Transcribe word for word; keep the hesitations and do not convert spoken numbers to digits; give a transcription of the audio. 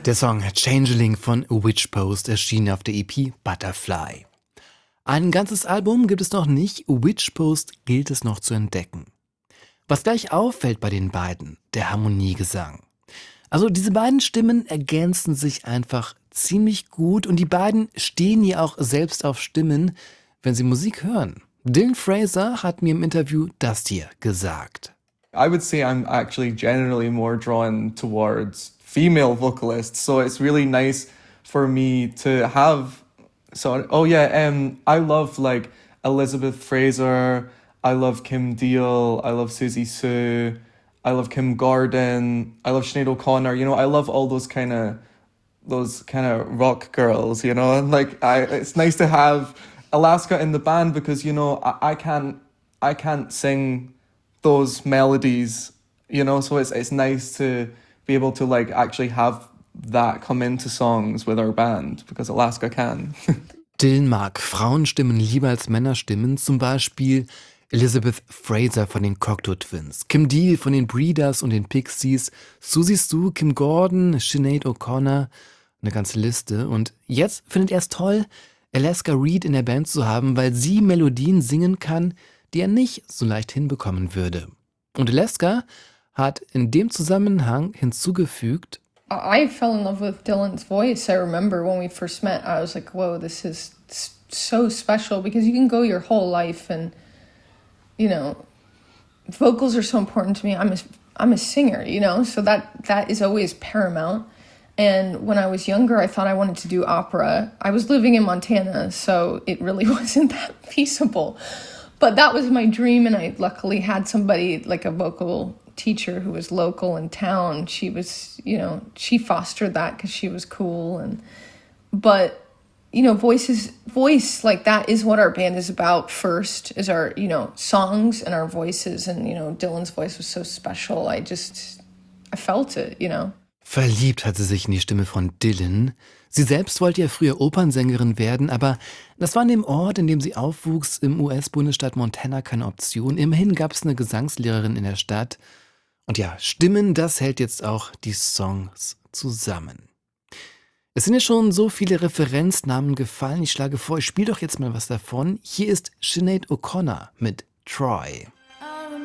Der Song Changeling von Witch Post erschien auf der E P Butterfly. Ein ganzes Album gibt es noch nicht, Witch Post gilt es noch zu entdecken. Was gleich auffällt bei den beiden, der Harmoniegesang. Also diese beiden Stimmen ergänzen sich einfach ziemlich gut und die beiden stehen ja auch selbst auf Stimmen, wenn sie Musik hören. Dylan Fraser hat mir im Interview das hier gesagt. I would say I'm actually generally more drawn towards female vocalists, so it's really nice for me to have. So, oh yeah, um, I love like Elizabeth Fraser, I love Kim Deal, I love Susie Sue, I love Kim Gordon, I love Sinead O'Connor. You know, I love all those kind of those kind of rock girls. You know, and like I, it's nice to have Alaska in the band because you know I, I can't I can't sing those melodies, you know, so it's it's nice to be able to like actually have that come into songs with our band because Alaska can. Dylan mag Frauenstimmen lieber als Männerstimmen, zum Beispiel Elizabeth Fraser von den Cocteau Twins, Kim Deal von den Breeders und den Pixies, Susie Stu, Kim Gordon, Sinead O'Connor, eine ganze Liste. Und jetzt findet er es toll, Alaska Reed in der Band zu haben, weil sie Melodien singen kann, die er nicht so leicht hinbekommen würde. Und Alaska hat in dem Zusammenhang hinzugefügt: I fell in love with Dylan's voice. I remember when we first met, I was like, whoa, this is so special because you can go your whole life and, you know, vocals are so important to me. I'm a, I'm a singer, you know, so that that is always paramount. And when I was younger, I thought I wanted to do opera. I was living in Montana, so it really wasn't that feasible. But that was my dream, and I luckily had somebody like a vocal teacher who was local in town. She was, you know, she fostered that because she was cool. And but, you know, voices, voice, like that is what our band is about first, is our, you know, songs and our voices. And, you know, Dylan's voice was so special. I just, I felt it, you know. Verliebt hat sie sich in die Stimme von Dylan. Sie selbst wollte ja früher Opernsängerin werden, aber das war an dem Ort, in dem sie aufwuchs, im U S-Bundesstaat Montana, keine Option. Immerhin gab es eine Gesangslehrerin in der Stadt. Und ja, Stimmen, das hält jetzt auch die Songs zusammen. Es sind ja schon so viele Referenznamen gefallen. Ich schlage vor, ich spiele doch jetzt mal was davon. Hier ist Sinead O'Connor mit Troy.